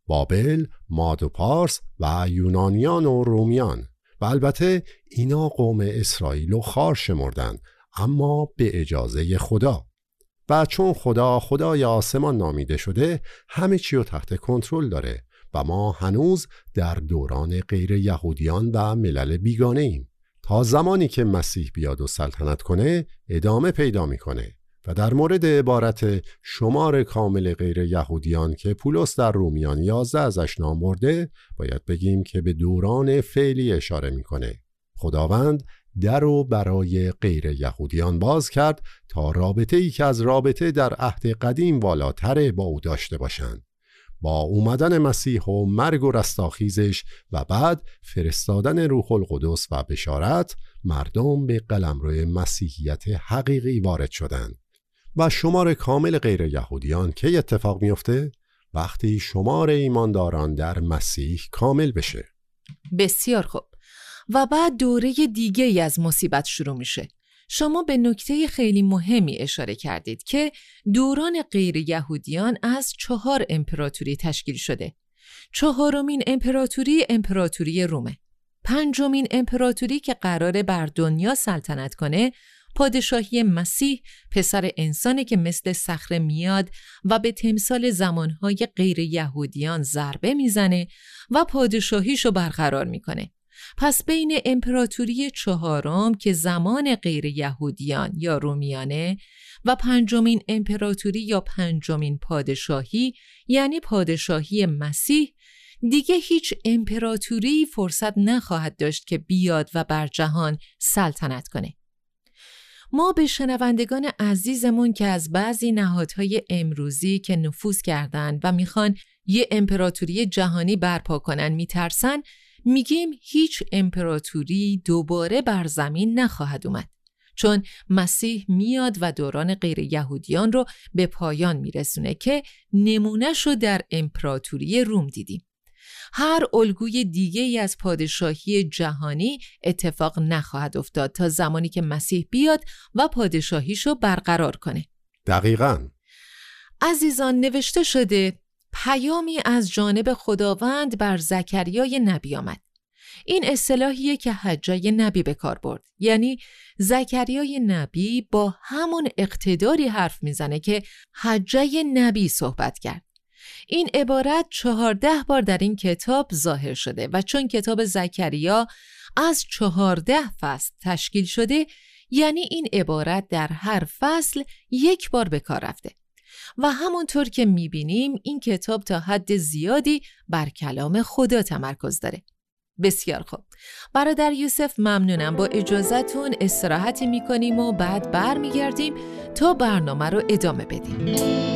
بابل، ماد و پارس و یونانیان و رومیان. و البته اینا قوم اسرائیل و خار شمردن، اما به اجازه خدا. و چون خدا خدای آسمان نامیده شده، همه چی رو تحت کنترل داره و ما هنوز در دوران غیر یهودیان و ملل بیگانه ایم. تا زمانی که مسیح بیاد و سلطنت کنه ادامه پیدا میکنه. و در مورد عبارت شمار کامل غیر یهودیان که پولس در رومیان 11 ازش نام برده، باید بگیم که به دوران فعلی اشاره میکنه. خداوند در رو برای غیر یهودیان باز کرد تا رابطه ای که از رابطه در عهد قدیم والاتر با او داشته باشند. با اومدن مسیح و مرگ و رستاخیزش و بعد فرستادن روح القدس و بشارت، مردم به قلمرو مسیحیت حقیقی وارد شدند. و شمار کامل غیر یهودیان کی اتفاق میفته؟ وقتی شمار ایمانداران در مسیح کامل بشه. بسیار خوب. و بعد دوره دیگه ای از مصیبت شروع میشه. شما به نکته خیلی مهمی اشاره کردید که دوران غیر یهودیان از 4 امپراتوری تشکیل شده. 4مین امپراتوری امپراتوری رومه. 5مین امپراتوری که قراره بر دنیا سلطنت کنه پادشاهی مسیح، پسر انسانی که مثل صخره میاد و به تمثال زمانهای غیر یهودیان ضربه میزنه و پادشاهیشو برقرار میکنه. پس بین امپراتوری 4 که زمان غیر یهودیان یا رومیانه و 5مین امپراتوری یا 5مین پادشاهی یعنی پادشاهی مسیح، دیگه هیچ امپراتوری فرصت نخواهد داشت که بیاد و بر جهان سلطنت کنه. ما به شنوندگان عزیزمون که از بعضی نهادهای امروزی که نفوذ کردن و میخوان یه امپراتوری جهانی برپا کنن میترسن، میگیم هیچ امپراتوری دوباره بر زمین نخواهد اومد، چون مسیح میاد و دوران غیر یهودیان رو به پایان میرسونه که نمونه‌شو در امپراتوری روم دیدیم. هر الگوی دیگه ای از پادشاهی جهانی اتفاق نخواهد افتاد تا زمانی که مسیح بیاد و پادشاهیشو برقرار کنه. دقیقاً. عزیزان، نوشته شده پیامی از جانب خداوند بر زکریای نبی آمد. این اصطلاحیه که حجای نبی به کار برد. یعنی زکریای نبی با همون اقتداری حرف میزنه که حجای نبی صحبت کرد. این عبارت 14 بار در این کتاب ظاهر شده و چون کتاب زکریا از 14 فصل تشکیل شده، یعنی این عبارت در هر فصل 1 بار به کار رفته. و همونطور که میبینیم این کتاب تا حد زیادی بر کلام خدا تمرکز داره. بسیار خوب. برادر یوسف، ممنونم. با اجازهتون استراحتی میکنیم و بعد برمیگردیم تا برنامه رو ادامه بدیم.